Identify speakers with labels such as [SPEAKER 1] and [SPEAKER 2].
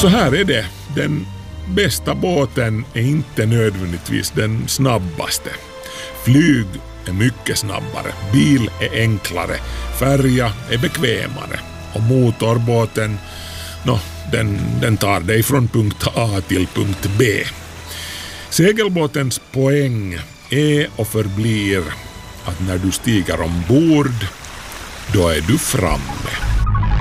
[SPEAKER 1] Så här är det. Den bästa båten är inte nödvändigtvis den snabbaste. Flyg är mycket snabbare, bil är enklare, färja är bekvämare och motorbåten, den tar dig från punkt A till punkt B. Segelbåtens poäng är och förblir att när du stiger ombord, då är du framme.